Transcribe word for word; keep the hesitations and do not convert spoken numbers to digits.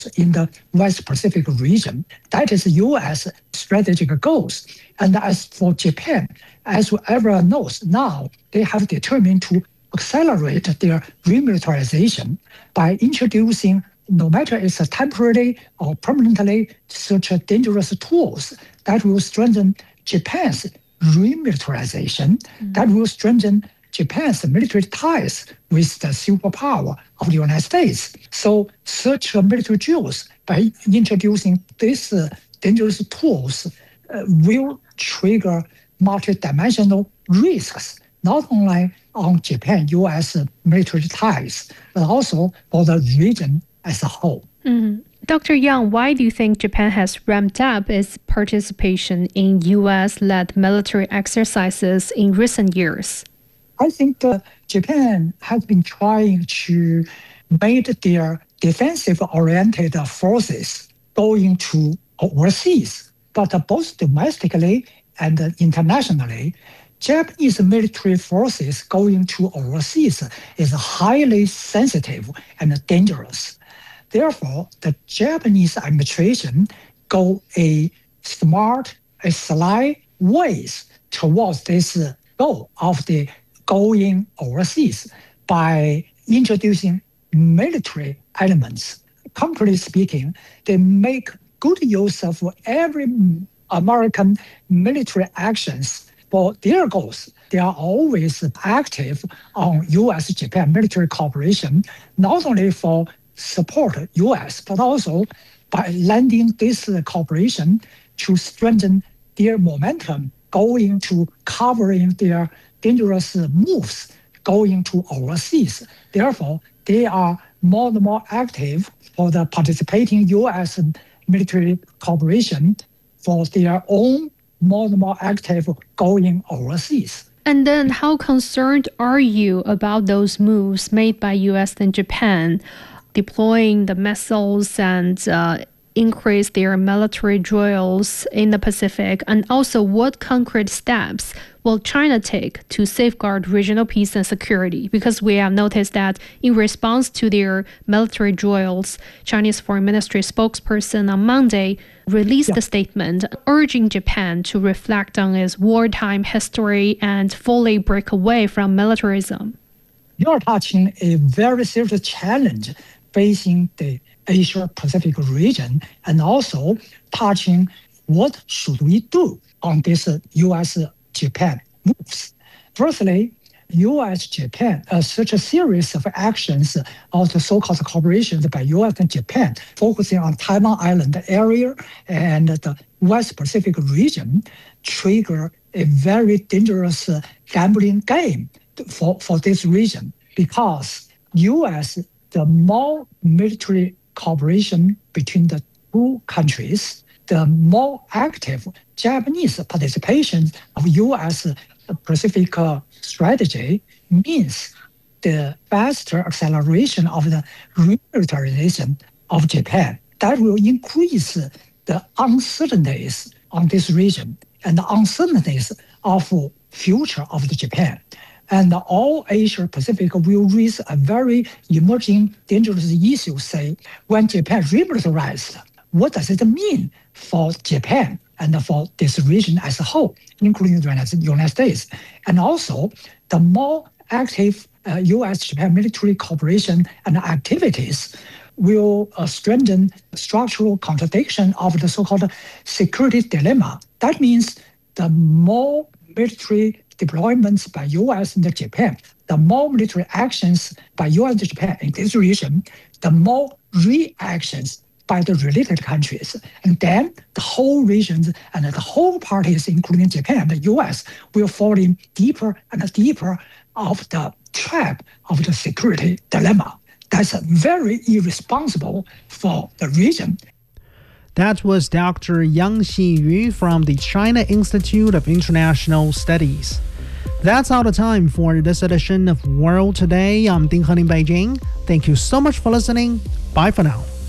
in the West Pacific region. That is U S strategic goals. And as for Japan, as everyone knows now, they have determined to accelerate their remilitarization by introducing, no matter it's a temporary or permanently, such a dangerous tools that will strengthen Japan's remilitarization, mm-hmm. that will strengthen Japan's military ties with the superpower of the United States. So such military drills, by introducing these uh, dangerous tools, uh, will trigger multidimensional risks, not only on Japan U S military ties, but also for the region as a whole. Mm-hmm. Doctor Yang, why do you think Japan has ramped up its participation in U S-led military exercises in recent years? I think uh, Japan has been trying to make their defensive-oriented forces going to overseas, but uh, both domestically and uh, internationally, Japanese military forces going to overseas is highly sensitive and dangerous. Therefore, the Japanese administration go a smart, a sly ways towards this goal of the going overseas by introducing military elements. Concretely speaking, they make good use of every American military actions for their goals. They are always active on U S Japan military cooperation, not only for support U S, but also by lending this cooperation to strengthen their momentum going to covering their dangerous moves going to overseas. Therefore, they are more and more active for the participating U S military cooperation for their own more and more active going overseas. And then how concerned are you about those moves made by U S and Japan, deploying the missiles and uh, increase their military drills in the Pacific? And also, what concrete steps will China take to safeguard regional peace and security? Because we have noticed that in response to their military drills, Chinese Foreign Ministry spokesperson on Monday released yeah. a statement urging Japan to reflect on its wartime history and fully break away from militarism. You are touching a very serious challenge facing the Asia-Pacific region, and also touching what should we do on this U S-Japan moves. Firstly, U S-Japan, uh, such a series of actions of the so-called cooperations by U S and Japan, focusing on Taiwan Island area and the West Pacific region, trigger a very dangerous uh, gambling game for, for this region, because U S, the more military cooperation between the two countries, the more active Japanese participation of U S Pacific strategy means the faster acceleration of the remilitarization of Japan. That will increase the uncertainties on this region and the uncertainties of future of the Japan. And all Asia Pacific will raise a very emerging dangerous issue, say, when Japan remilitarized, what does it mean for Japan and for this region as a whole, including the United States? And also, the more active uh, U S-Japan military cooperation and activities will uh, strengthen structural contradiction of the so-called security dilemma. That means the more military deployments by U S and Japan, the more military actions by U S and Japan in this region, the more reactions by the related countries. And then the whole region and the whole parties, including Japan and the U S, will fall in deeper and deeper of the trap of the security dilemma. That's very irresponsible for the region. That was Doctor Yang Xiyu from the China Institute of International Studies. That's all the time for this edition of World Today. I'm Ding He in Beijing. Thank you so much for listening. Bye for now.